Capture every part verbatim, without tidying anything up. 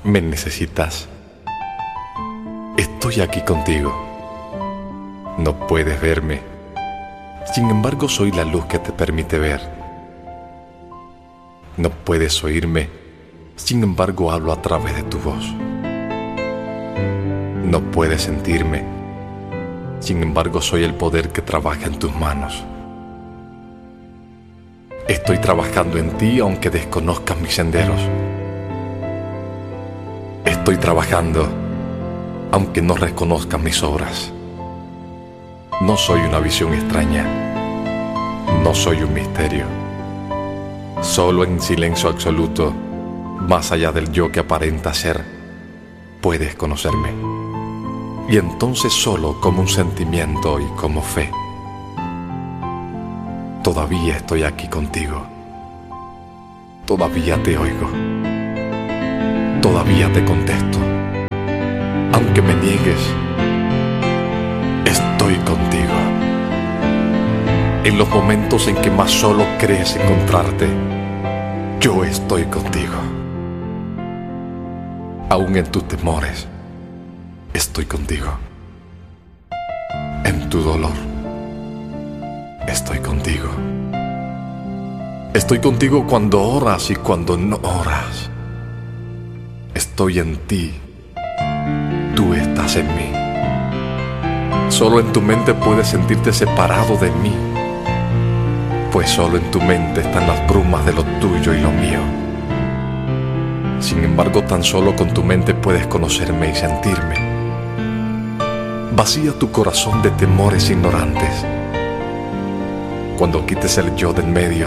Me necesitas. Estoy aquí contigo. No puedes verme. Sin embargo, soy la luz que te permite ver. No puedes oírme. Sin embargo, hablo a través de tu voz. No puedes sentirme. Sin embargo, soy el poder que trabaja en tus manos. Estoy trabajando en ti aunque desconozcas mis senderos. Estoy trabajando aunque no reconozcas mis obras. No soy una visión extraña. No soy un misterio. Solo en silencio absoluto, más allá del yo que aparenta ser, puedes conocerme. Y entonces solo como un sentimiento y como fe, todavía estoy aquí contigo. Todavía te oigo. Todavía te contesto. Aunque me niegues, estoy contigo. En los momentos en que más solo crees encontrarte, yo estoy contigo. Aún en tus temores, estoy contigo. En tu dolor, estoy contigo. Estoy contigo cuando oras y cuando no oras. Estoy en ti. Tú estás en mí. Solo en tu mente puedes sentirte separado de mí, pues solo en tu mente están las brumas de lo tuyo y lo mío. Sin embargo, tan solo con tu mente puedes conocerme y sentirme. Vacía tu corazón de temores ignorantes. Cuando quites el yo del medio,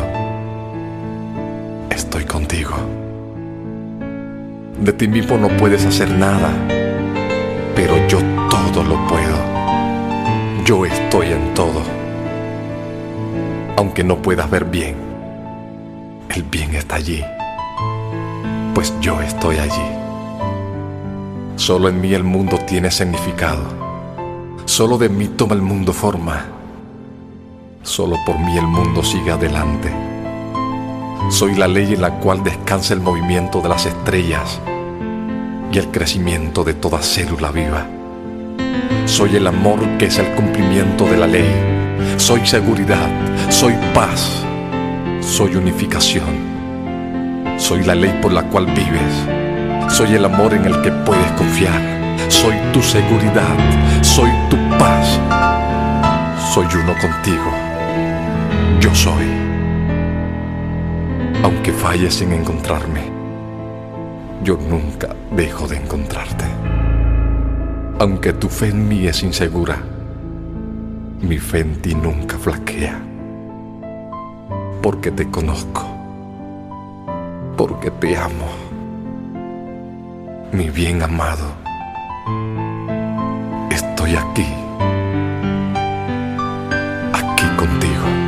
estoy contigo. De ti mismo no puedes hacer nada, pero yo todo lo puedo. Yo estoy en todo. Aunque no puedas ver bien, el bien está allí, pues yo estoy allí. Solo en mí el mundo tiene significado. Solo de mí toma el mundo forma. Solo por mí el mundo sigue adelante. Soy la ley en la cual descansa el movimiento de las estrellas y el crecimiento de toda célula viva. Soy el amor que es el cumplimiento de la ley. Soy seguridad, soy paz, soy unificación. Soy la ley por la cual vives. Soy el amor en el que puedes confiar. Soy tu seguridad, soy tu paz. Soy uno contigo. Yo soy. Aunque falles en encontrarme, yo nunca dejo de encontrarte. Aunque tu fe en mí es insegura, mi fe en ti nunca flaquea. Porque te conozco, porque te amo, mi bien amado. Estoy aquí, aquí contigo.